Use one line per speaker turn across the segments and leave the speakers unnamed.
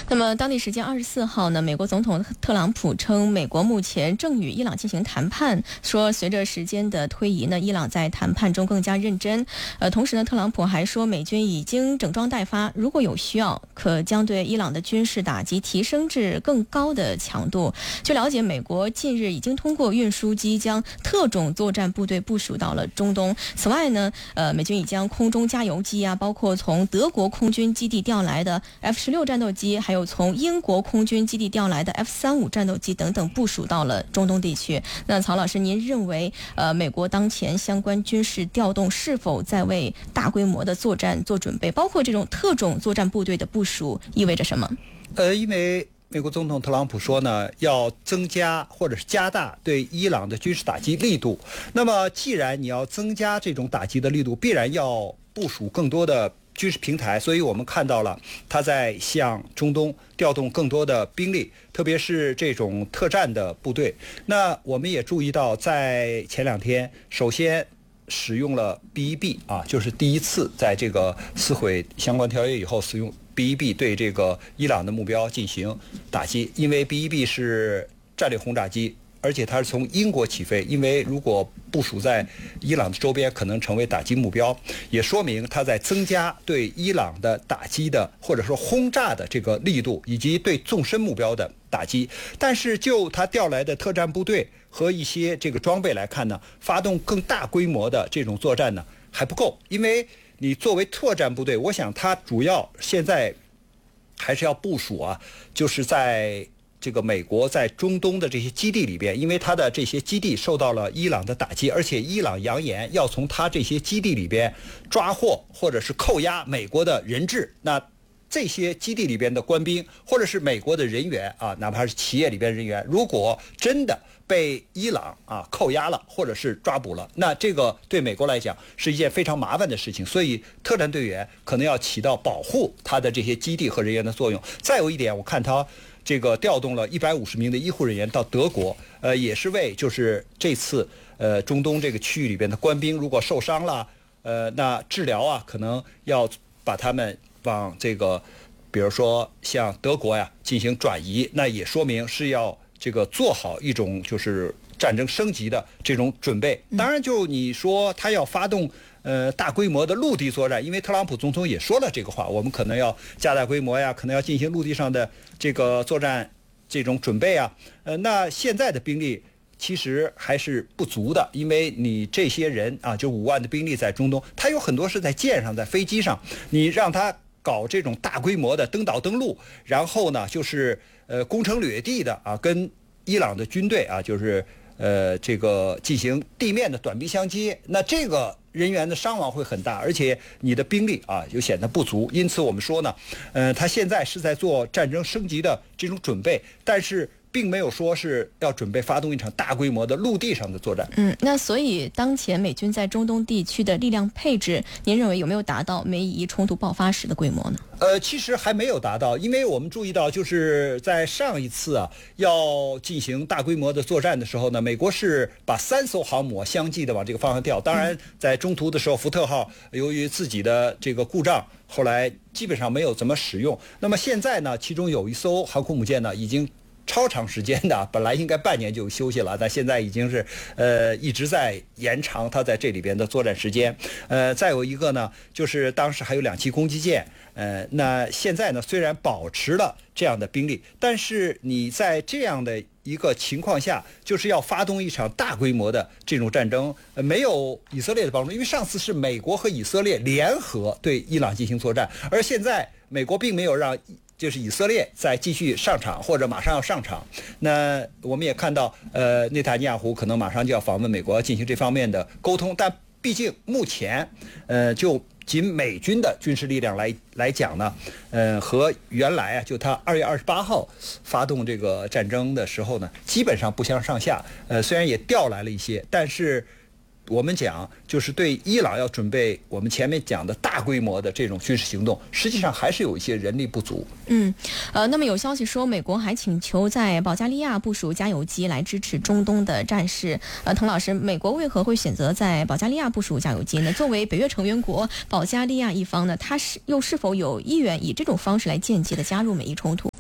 那么当地时间24号呢，美国总统特朗普称，美国目前正与伊朗进行谈判，说随着时间的推移呢，伊朗在谈判中更加认真。同时呢，特朗普还说，美军已经整装待发，如果有需要，可将对伊朗的军事打击提升至更高的强度。据了解，美国近日已经通过运输机将特种作战部队部署到了中东。此外呢，美军已将空中加油机包括从德国空军基地调来的 F-16战斗机，还有从英国空军基地调来的 F-35战斗机等等部署到了中东地区。那曹老师，您认为美国当前相关军事调动是否在为大规模的作战做准备，包括这种特种作战部队的部署意味着什么？
因为美国总统特朗普说呢，要增加或者是加大对伊朗的军事打击力度。那么既然你要增加这种打击的力度，必然要部署更多的军事平台，所以我们看到了他在向中东调动更多的兵力，特别是这种特战的部队。那我们也注意到，在前2天，首先使用了 B-1B 就是第一次在这个撕毁相关条约以后使用 B-1B 对这个伊朗的目标进行打击。因为 B-1B 是战略轰炸机，而且它是从英国起飞，因为如果部署在伊朗的周边，可能成为打击目标，也说明它在增加对伊朗的打击的或者说轰炸的这个力度，以及对纵深目标的打击。但是就它调来的特战部队和一些这个装备来看呢，发动更大规模的这种作战呢还不够。因为你作为特战部队，我想它主要现在还是要部署就是在这个美国在中东的这些基地里边，因为他的这些基地受到了伊朗的打击，而且伊朗扬言要从他这些基地里边抓获或者是扣押美国的人质。那这些基地里边的官兵或者是美国的人员哪怕是企业里边人员，如果真的被伊朗扣押了或者是抓捕了，那这个对美国来讲是一件非常麻烦的事情。所以特战队员可能要起到保护他的这些基地和人员的作用。再有一点，我看他这个调动了150名的医护人员到德国，也是为就是这次中东这个区域里边的官兵如果受伤了，那治疗可能要把他们往这个比如说像德国进行转移，那也说明是要这个做好一种就是战争升级的这种准备。当然就你说他要发动大规模的陆地作战，因为特朗普总统也说了这个话，我们可能要加大规模可能要进行陆地上的这个作战这种准备那现在的兵力其实还是不足的，因为你这些人就5万的兵力在中东，他有很多是在舰上在飞机上，你让他搞这种大规模的登岛登陆，然后呢就是攻城掠地的跟伊朗的军队就是这个进行地面的短兵相接，那这个人员的伤亡会很大，而且你的兵力就显得不足。因此我们说呢，他现在是在做战争升级的这种准备，但是并没有说是要准备发动一场大规模的陆地上的作战。
那所以当前美军在中东地区的力量配置，您认为有没有达到美以冲突爆发时的规模呢？
其实还没有达到，因为我们注意到就是在上一次要进行大规模的作战的时候呢，美国是把3艘航母相继的往这个方向调。当然在中途的时候，福特号由于自己的这个故障，后来基本上没有怎么使用。那么现在呢，其中有一艘航空母舰呢已经超长时间的，本来应该半年就休息了，但现在已经是一直在延长它在这里边的作战时间。再有一个呢，就是当时还有2栖攻击舰，那现在呢虽然保持了这样的兵力，但是你在这样的一个情况下，就是要发动一场大规模的这种战争，没有以色列的帮助，因为上次是美国和以色列联合对伊朗进行作战，而现在美国并没有让就是以色列再继续上场或者马上要上场。那我们也看到内塔尼亚胡可能马上就要访问美国进行这方面的沟通，但毕竟目前就仅美军的军事力量来讲呢，和原来就他2月28号发动这个战争的时候呢，基本上不相上下。虽然也调来了一些，但是我们讲就是对伊朗要准备我们前面讲的大规模的这种军事行动，实际上还是有一些人力不足。
那么有消息说，美国还请求在保加利亚部署加油机来支持中东的战事。滕老师，美国为何会选择在保加利亚部署加油机呢？作为北约成员国，保加利亚一方呢，它又是否有意愿以这种方式来间接的加入美伊冲突？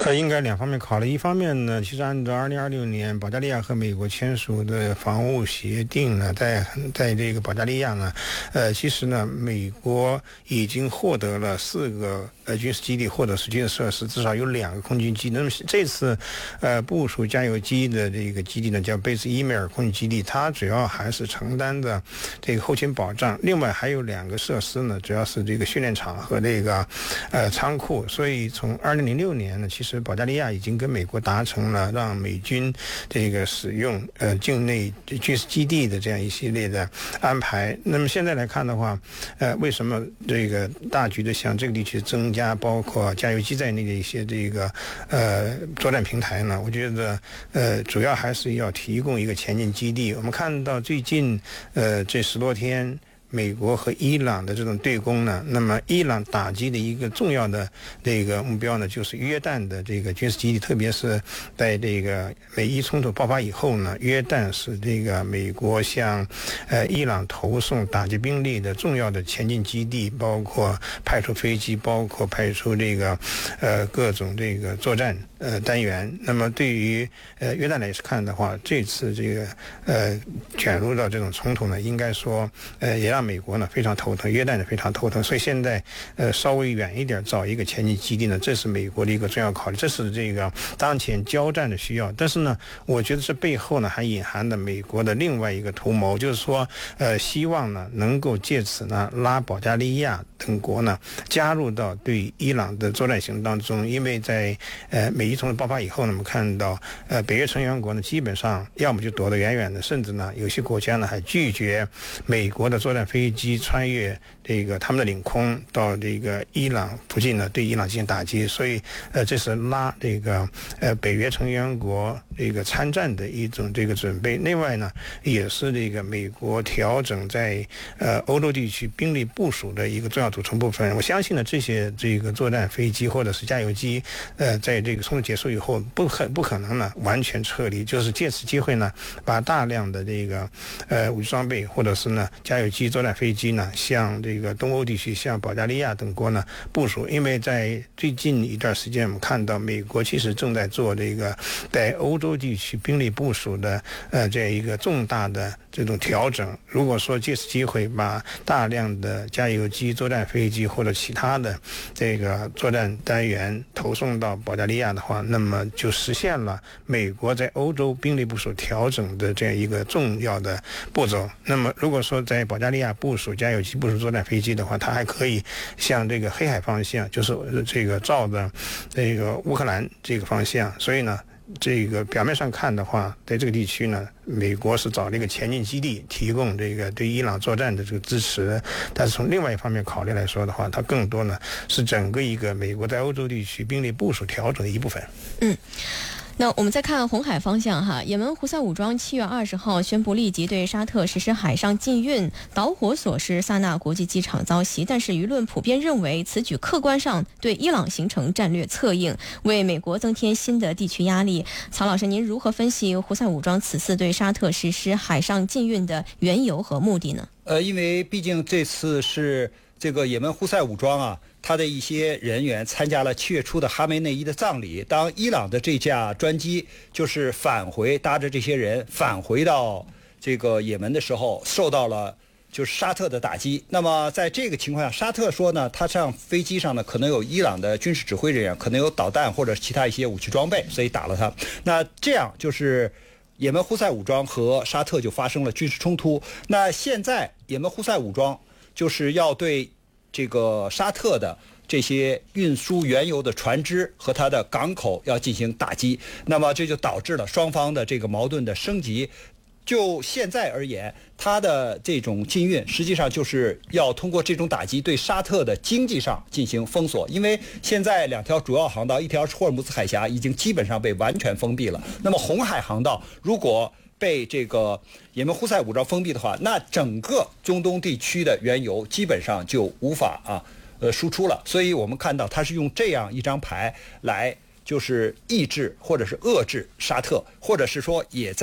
应该两方面考虑。一方面呢，其实按照2026年保加利亚和美国签署的防务协定呢，在这个保加利亚呢，其实呢，美国已经获得了4个军事基地或者是军事设施，至少有2个空军基地。那么这次部署加油机的这个基地呢，叫贝斯伊梅尔空军基地，它主要还是承担的这个后勤保障。另外还有2个设施呢，主要是这个训练场和这个仓库。所以从2006年呢，其实保加利亚已经跟美国达成了让美军这个使用境内军事基地的这样一系列的安排。那么现在来看的话，为什么这个大局的向这个地区增加包括加油机在内的一些这个作战平台呢？我觉得主要还是要提供一个前进基地。我们看到最近这10多天美国和伊朗的这种对攻呢，那么伊朗打击的一个重要的这个目标呢，就是约旦的这个军事基地，特别是在这个美伊冲突爆发以后呢，约旦是这个美国向伊朗投送打击兵力的重要的前进基地，包括派出飞机，包括派出这个各种这个作战单元。那么对于约旦来看的话，这次这个卷入到这种冲突呢，应该说也让美国呢非常头疼，约旦也非常头疼。所以现在稍微远一点找一个前进基地呢，这是美国的一个重要考虑，这是这个当前交战的需要。但是呢，我觉得这背后呢还隐含着美国的另外一个图谋，就是说希望呢能够借此呢拉保加利亚等国呢加入到对伊朗的作战行动当中。因为在美伊冲突爆发以后呢，我们看到北约成员国呢基本上要么就躲得远远的，甚至呢有些国家呢还拒绝美国的作战飞机穿越这个他们的领空到这个伊朗附近呢，对伊朗进行打击。所以这是拉这个北约成员国这个参战的一种这个准备。另外呢，也是这个美国调整在欧洲地区兵力部署的一个重要组成部分。我相信呢，这些这个作战飞机或者是加油机在这个冲突结束以后不可能呢完全撤离，就是借此机会呢把大量的这个武器装备或者是呢加油机、作战飞机呢向这个东欧地区、向保加利亚等国呢部署。因为在最近一段时间，我们看到美国其实正在做这个在欧洲地区兵力部署的这样一个重大的这种调整。如果说借此机会把大量的加油机、作战飞机或者其他的这个作战单元投送到保加利亚的话，那么就实现了美国在欧洲兵力部署调整的这样一个重要的步骤。那么如果说在保加利亚部署加油机、部署作战飞机的话，它还可以向这个黑海方向，就是这个照的这个乌克兰这个方向。所以呢，这个表面上看的话，在这个地区呢，美国是找了一个前进基地，提供这个对伊朗作战的这个支持。但是从另外一方面考虑来说的话，它更多呢是整个一个美国在欧洲地区兵力部署调整的一部分。
那我们再看红海方向哈，也门胡塞武装7月20号宣布立即对沙特实施海上禁运，导火索是萨那国际机场遭袭，但是舆论普遍认为此举客观上对伊朗形成战略策应，为美国增添新的地区压力。曹老师，您如何分析胡塞武装此次对沙特实施海上禁运的缘由和目的呢？
因为毕竟这次是这个也门胡塞武装啊，他的一些人员参加了7月初的哈梅内伊的葬礼。当伊朗的这架专机就是搭着这些人返回到这个也门的时候，受到了就是沙特的打击。那么在这个情况下，沙特说呢，他上飞机上呢可能有伊朗的军事指挥人员，可能有导弹或者其他一些武器装备，所以打了他。那这样就是也门胡塞武装和沙特就发生了军事冲突。那现在也门胡塞武装就是要对这个沙特的这些运输原油的船只和它的港口要进行打击，那么这就导致了双方的这个矛盾的升级。就现在而言，它的这种禁运实际上就是要通过这种打击对沙特的经济上进行封锁，因为现在2条主要航道，一条是霍尔木兹海峡已经基本上被完全封闭了，那么红海航道如果被这个也门胡塞武装封闭的话，那整个中东地区的原油基本上就无法输出了。所以我们看到它是用这样一张牌来就是抑制或者是遏制沙特，或者是说也在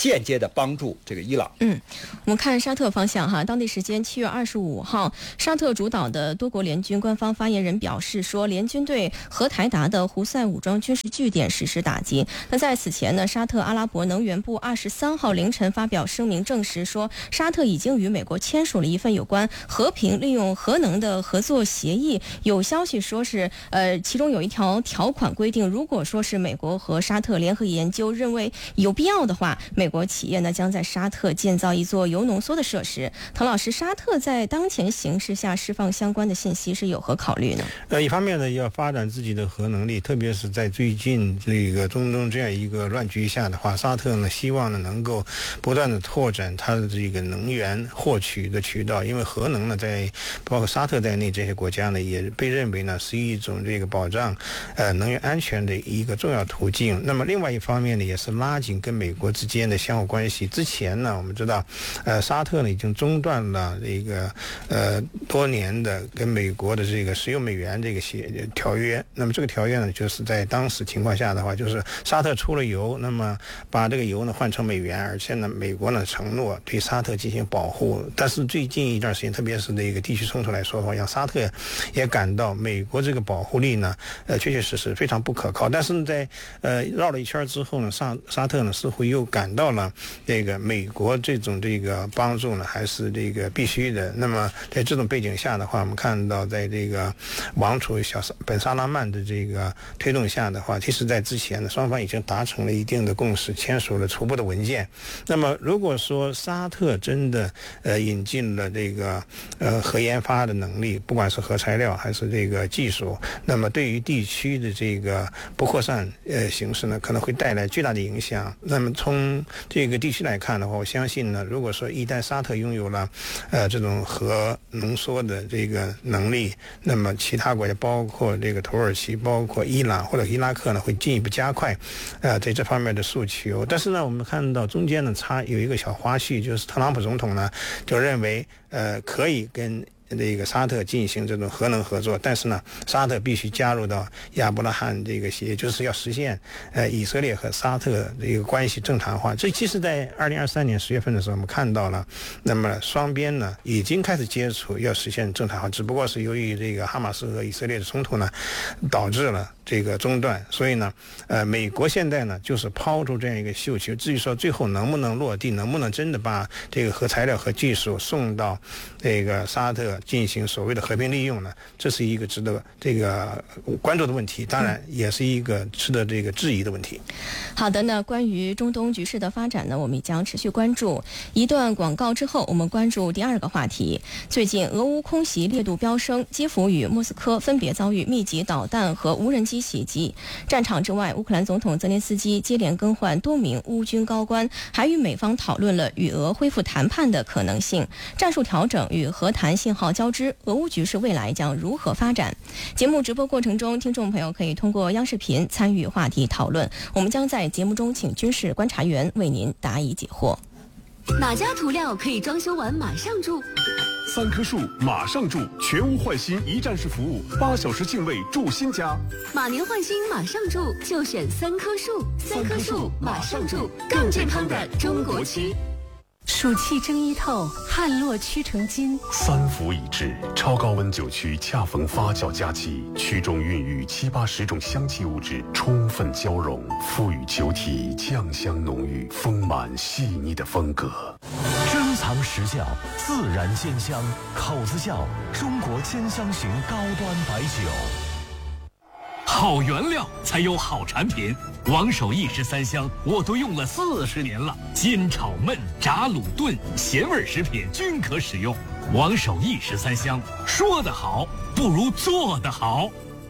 间接的帮助这个伊朗。
我们看沙特方向哈，当地时间7月25号，沙特主导的多国联军官方发言人表示说，联军对荷台达的胡塞武装军事据点实施打击。那在此前呢，沙特阿拉伯能源部23号凌晨发表声明，证实说，沙特已经与美国签署了一份有关和平利用核能的合作协议。有消息说是，其中有一条条款规定，如果说是美国和沙特联合研究认为有必要的话，美国企业呢将在沙特建造一座铀浓缩的设施。滕老师，沙特在当前形势下释放相关的信息是有何考虑呢？
一方面呢，要发展自己的核能力，特别是在最近这个中东这样一个乱局下的话，沙特呢希望呢能够不断的拓展它的这个能源获取的渠道，因为核能呢在包括沙特在内这些国家呢也被认为呢是一种这个保障能源安全的一个重要途径。那么另外一方面呢，也是拉紧跟美国之间的相互关系。之前呢，我们知道，沙特呢已经中断了这个多年的跟美国的这个石油美元这个条约。那么这个条约呢，就是在当时情况下的话，就是沙特出了油，那么把这个油呢换成美元，而且呢，美国呢承诺对沙特进行保护。但是最近一段时间，特别是这个地区冲突来说的话，让沙特也感到美国这个保护力呢，确确实实非常不可靠。但是在绕了一圈之后呢，沙特呢似乎又感到了这个美国这种这个帮助呢还是这个必须的。那么在这种背景下的话，我们看到在这个王储本萨拉曼的这个推动下的话，其实在之前呢，双方已经达成了一定的共识，签署了初步的文件。那么如果说沙特真的引进了这个核研发的能力，不管是核材料还是这个技术，那么对于地区的这个不扩散形势呢，可能会带来巨大的影响。那么从这个地区来看的话，我相信呢，如果说一旦沙特拥有了这种核浓缩的这个能力，那么其他国家包括这个土耳其、包括伊朗或者伊拉克呢，会进一步加快在这方面的诉求。但是呢，我们看到中间呢有一个小花絮，就是特朗普总统呢就认为可以跟这个沙特进行这种核能合作，但是呢，沙特必须加入到亚伯拉罕这个协议，就是要实现以色列和沙特这个关系正常化。这其实在2023年10月份的时候，我们看到了，那么双边呢已经开始接触，要实现正常化，只不过是由于这个哈马斯和以色列的冲突呢，导致了这个中断。所以呢，美国现在呢就是抛出这样一个绣球，至于说最后能不能落地，能不能真的把这个核材料和技术送到这个沙特进行所谓的和平利用呢，这是一个值得这个关注的问题，当然也是一个值得这个质疑的问题。
好的，那关于中东局势的发展呢，我们将持续关注。一段广告之后，我们关注第二个话题。最近俄乌空袭烈度飙升，基辅与莫斯科分别遭遇密集导弹和无人机袭击。战场之外，乌克兰总统泽连斯基接连更换多名乌军高官，还与美方讨论了与俄恢复谈判的可能性。战术调整与和谈信号交织，俄乌局势未来将如何发展？节目直播过程中，听众朋友可以通过央视频参与话题讨论，我们将在节目中请军事观察员为您答疑解惑。
哪家涂料可以装修完马上住
？3棵树马上住，全屋换新一站式服务，8小时净位住新家。
马年换新马上住，就选3棵树，3棵树马上住，更健康的中国区。
暑气蒸衣透，汗落屈成金。
3伏已至，超高温酒曲恰逢发酵佳期，曲中孕育7、80种香气物质充分交融，赋予酒体酱香浓郁、丰满细腻的风格。
珍藏实窖，自然鲜香，口子窖中国兼香型高端白酒。
好原料才有好产品，王守义13香我都用了40年了，煎炒焖炸卤炖咸味食品均可使用。王守义13香，说得好不如做得好。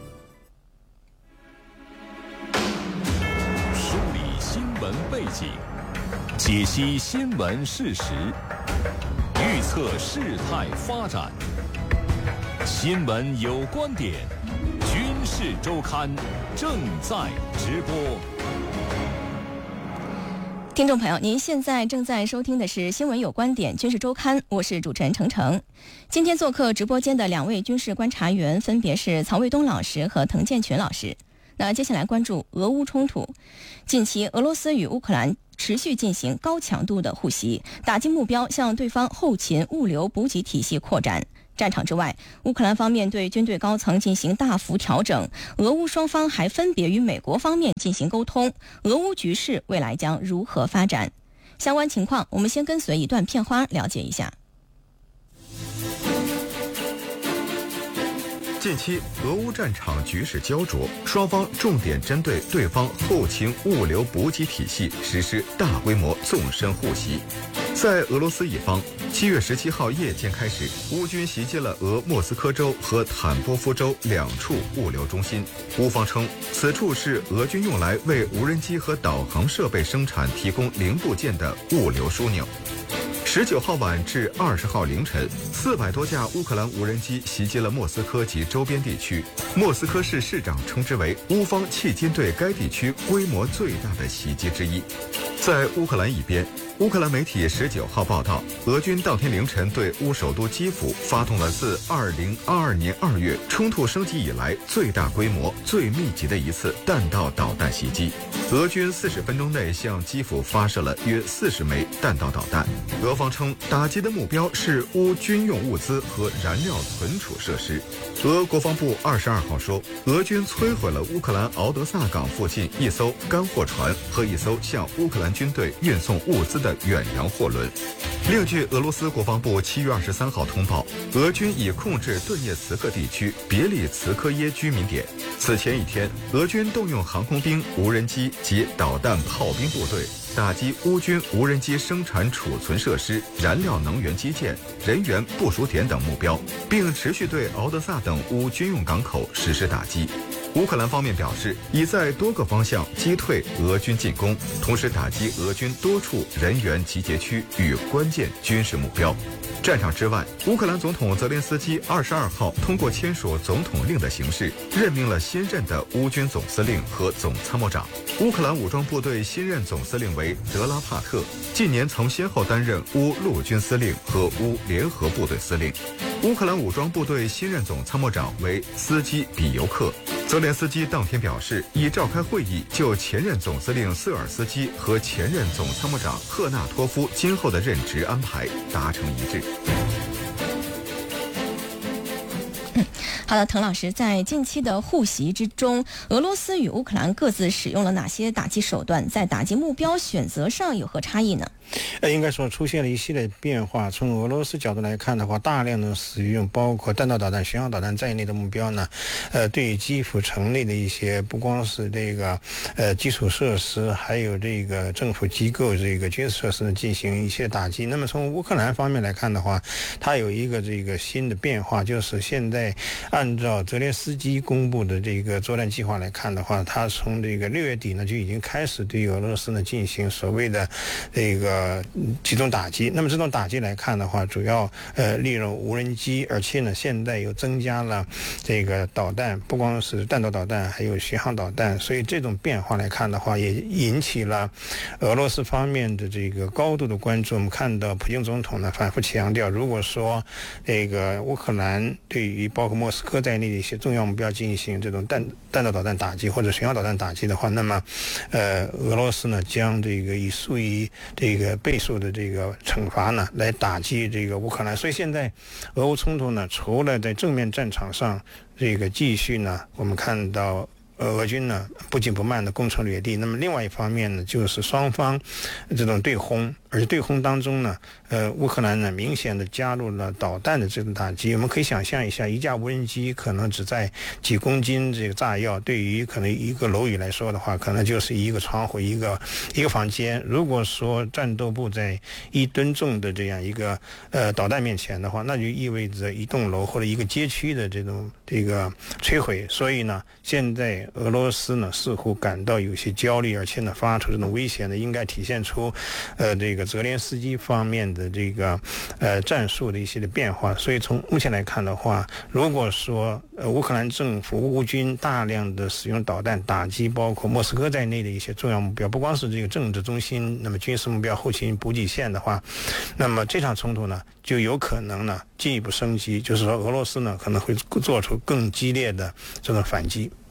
梳理新闻背景，解析新闻事实，预测事态发展。新闻有观点，军事周刊正在直播。
听众朋友，您现在正在收听的是新闻有观点军事周刊，我是主持人程程。今天做客直播间的2位军事观察员分别是曹卫东老师和滕建群老师。那接下来关注俄乌冲突。近期俄罗斯与乌克兰持续进行高强度的互袭，打击目标向对方后勤物流补给体系扩展。战场之外，乌克兰方面对军队高层进行大幅调整，俄乌双方还分别与美国方面进行沟通，俄乌局势未来将如何发展？相关情况，我们先跟随一段片花了解一下。
近期俄乌战场局势焦灼，双方重点针对对方后勤物流补给体系实施大规模纵深互袭。在俄罗斯一方，7月17号夜间开始，乌军袭击了俄莫斯科州和坦波夫州2处物流中心。乌方称，此处是俄军用来为无人机和导航设备生产提供零部件的物流枢纽。19号晚至20号凌晨，400多架乌克兰无人机袭击了莫斯科及周边地区。莫斯科市市长称之为乌方迄今对该地区规模最大的袭击之一。在乌克兰一边，乌克兰媒体19号报道，俄军当天凌晨对乌首都基辅发动了自2022年2月冲突升级以来最大规模、最密集的一次弹道导弹袭击。俄军40分钟内向基辅发射了约40枚弹道导弹。俄方称，打击的目标是乌军用物资和燃料存储设施。俄国防部22号说，俄军摧毁了乌克兰敖德萨港附近一艘干货船和一艘向乌克兰军队运送物资的远洋货轮。另据俄罗斯国防部7月23号通报，俄军已控制顿涅茨克地区别利茨科耶居民点。此前一天，俄军动用航空兵、无人机及导弹炮兵部队，打击乌军无人机生产储存设施、燃料能源基建、人员部署点等目标，并持续对敖德萨等乌军用港口实施打击。乌克兰方面表示，已在多个方向击退俄军进攻，同时打击俄军多处人员集结区与关键军事目标。战场之外，乌克兰总统泽连斯基22号通过签署总统令的形式，任命了新任的乌军总司令和总参谋长。乌克兰武装部队新任总司令为德拉帕特，近年曾先后担任乌陆军司令和乌联合部队司令。乌克兰武装部队新任总参谋长为斯基比尤克。泽连斯基当天表示，已召开会议，就前任总司令瑟尔斯基和前任总参谋长赫纳托夫今后的任职安排达成一致。
好的，滕老师，在近期的互袭之中，俄罗斯与乌克兰各自使用了哪些打击手段？在打击目标选择上有何差异呢？
应该说出现了一系列变化。从俄罗斯角度来看的话，大量的使用包括弹道导弹、巡航导弹在内的目标呢，对于基辅城内的一些不光是这个基础设施，还有这个政府机构这个军事设施呢进行一些打击。那么从乌克兰方面来看的话，它有一个这个新的变化，就是现在按照泽连斯基公布的这个作战计划来看的话，他从这个6月底呢就已经开始对俄罗斯呢进行所谓的这个集中打击。那么这种打击来看的话，主要利用无人机，而且呢现在又增加了这个导弹，不光是弹道导弹，还有巡航导弹。所以这种变化来看的话，也引起了俄罗斯方面的这个高度的关注。我们看到普京总统呢反复强调，如果说这个乌克兰对于包括莫斯科在内的一些重要目标进行这种弹道导弹打击或者巡航导弹打击的话，那么俄罗斯呢将这个以数以这个倍数的这个惩罚呢来打击这个乌克兰。所以现在俄乌冲突呢，除了在正面战场上这个继续呢，我们看到俄军呢不紧不慢的攻城略地，那么另外一方面呢，就是双方这种对轰，而且对轰当中呢，乌克兰呢明显的加入了导弹的这种打击。我们可以想象一下，一架无人机可能只载几公斤这个炸药，对于可能一个楼宇来说的话，可能就是一个窗户、一个房间。如果说战斗部在1吨重的这样一个导弹面前的话，那就意味着一栋楼或者一个街区的这个摧毁。所以呢，现在俄罗斯呢似乎感到有些焦虑，而且呢发出这种威胁呢，应该体现出这个泽连斯基方面的这个战术的一些的变化。所以从目前来看的话，如果说乌克兰政府乌军大量的使用导弹打击包括莫斯科在内的一些重要目标，不光是这个政治中心，那么军事目标、后勤补给线的话，那么这场冲突呢就有可能呢进一步升级，就是说俄罗斯呢可能会做出更激烈的这种反击。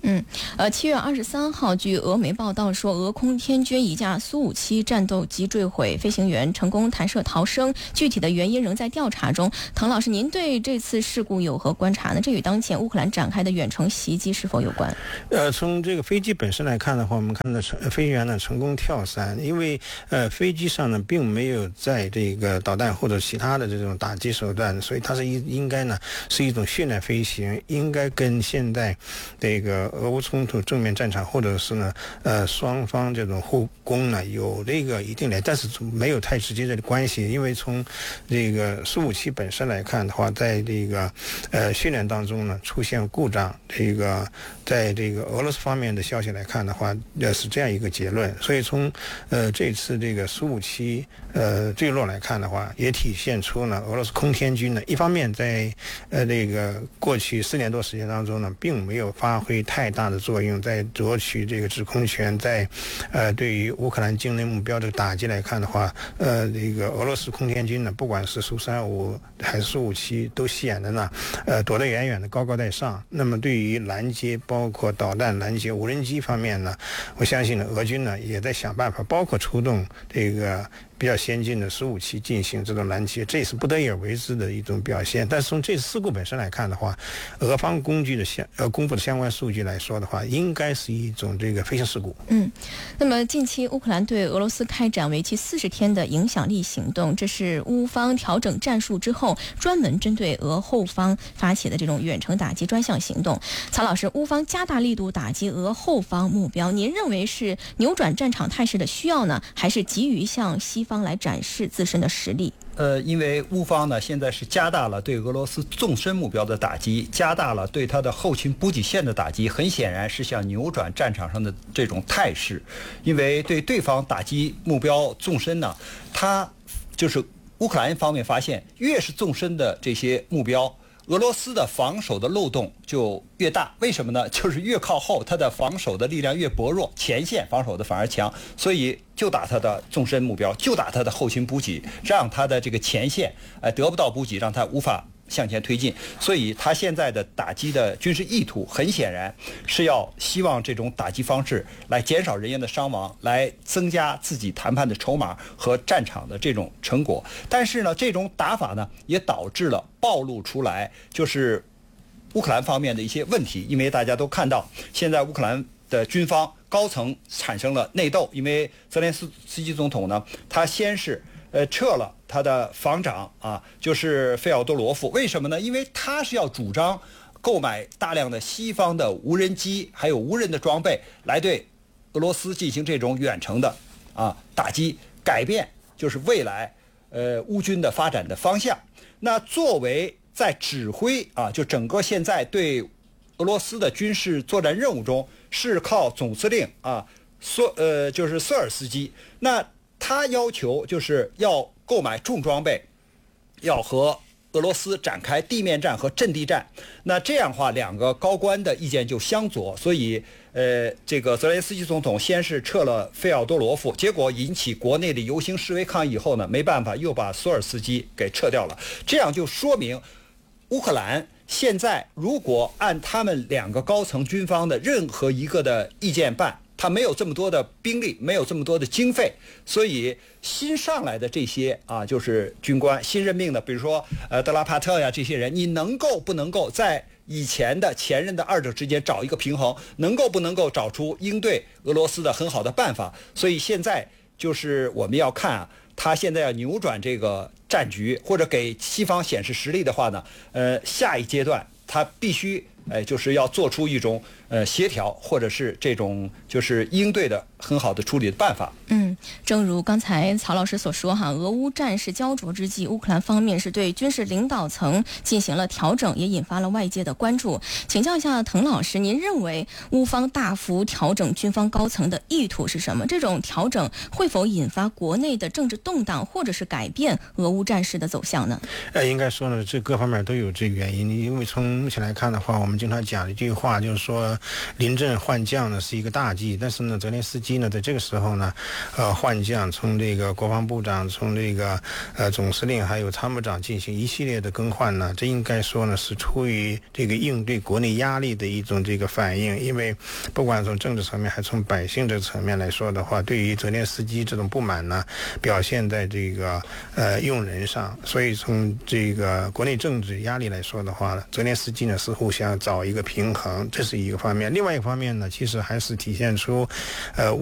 7月23号，据俄媒报道说，俄空天军一架苏57战斗机坠毁，飞行员成功弹射逃生，具体的原因仍在调查中。滕老师，您对这次事故有何观察呢？这与当前乌克兰展开的远程袭击是否有关？
从这个飞机本身来看的话，我们看到飞行员呢成功跳伞，因为飞机上呢并没有在这个导弹或者其他的这种打击手段，所以它是应该呢是一种训练飞行，应该跟现在这个俄乌冲突正面战场或者是呢双方这种互攻呢有这个一定的，但是没有太直接的关系。因为从这个苏57本身来看的话，在这个训练当中呢出现故障，这个在这个俄罗斯方面的消息来看的话，是这样一个结论。所以从这次这个苏57坠落来看的话，也体现出呢俄罗斯空天军呢一方面在这个过去4年多时间当中呢并没有发挥太大的作用，在夺取这个制空权，在对于乌克兰境内目标的打击来看的话，这个俄罗斯空天军呢，不管是苏35还是苏57，都显得呢躲得远远的，高高在上。那么对于拦截，包括导弹拦截、无人机方面呢，我相信呢俄军呢也在想办法，包括出动这个比较先进的15进行这种拦截，这也是不得已而为之的一种表现。但是从这次事故本身来看的话，俄方公布的相关数据来说的话，应该是一种这个飞行事故。
那么近期乌克兰对俄罗斯开展为期40天的影响力行动，这是乌方调整战术之后专门针对俄后方发起的这种远程打击专项行动。曹老师，乌方加大力度打击俄后方目标，您认为是扭转战场态势的需要呢，还是急于向西方来展示自身的实力？
因为乌方呢现在是加大了对俄罗斯纵深目标的打击，加大了对它的后勤补给线的打击，很显然是想扭转战场上的这种态势。因为对对方打击目标纵深呢，它就是乌克兰方面发现，越是纵深的这些目标，俄罗斯的防守的漏洞就越大。为什么呢？就是越靠后，它的防守的力量越薄弱，前线防守的反而强，所以就打它的纵深目标，就打它的后勤补给，让它的这个前线得不到补给，让它无法向前推进。所以他现在的打击的军事意图很显然是要希望这种打击方式来减少人员的伤亡，来增加自己谈判的筹码和战场的这种成果。但是呢，这种打法呢也导致了暴露出来就是乌克兰方面的一些问题。因为大家都看到现在乌克兰的军方高层产生了内斗，因为泽连斯基总统呢，他先是撤了他的防长就是费奥多罗夫。为什么呢？因为他是要主张购买大量的西方的无人机还有无人的装备，来对俄罗斯进行这种远程的打击，改变就是未来乌军的发展的方向。那作为在指挥就整个现在对俄罗斯的军事作战任务中是靠总司令就是瑟尔斯基。那他要求就是要购买重装备，要和俄罗斯展开地面战和阵地战。那这样的话，两个高官的意见就相左，所以这个泽连斯基总统先是撤了费奥多罗夫，结果引起国内的游行示威抗议以后呢，没办法又把索尔斯基给撤掉了。这样就说明乌克兰现在如果按他们两个高层军方的任何一个的意见办，他没有这么多的兵力，没有这么多的经费，所以新上来的这些就是军官新任命的，比如说德拉帕特呀这些人，你能够不能够在以前的前任的二者之间找一个平衡，能够不能够找出应对俄罗斯的很好的办法？所以现在就是我们要看他现在要扭转这个战局，或者给西方显示实力的话呢，下一阶段他必须就是要做出一种协调，或者是这种就是应对的很好的处理的办法。
正如刚才曹老师所说俄乌战事焦灼之际，乌克兰方面是对军事领导层进行了调整，也引发了外界的关注。请教一下滕老师，您认为乌方大幅调整军方高层的意图是什么？这种调整会否引发国内的政治动荡，或者是改变俄乌战事的走向呢？
应该说呢，这各方面都有这个原因。因为从目前来看的话，我们经常讲一句话，就是说临阵换将呢是一个大忌，但是呢，泽连斯基呢在这个时候呢，换将，从这个国防部长，从这个总司令还有参谋长进行一系列的更换呢，这应该说呢是出于这个应对国内压力的一种这个反应，因为不管从政治层面还从百姓这个层面来说的话，对于泽连斯基这种不满呢，表现在这个用人上，所以从这个国内政治压力来说的话，泽连斯基呢似乎想找一个平衡，这是一个方面。另外一个方面呢，其实还是体现出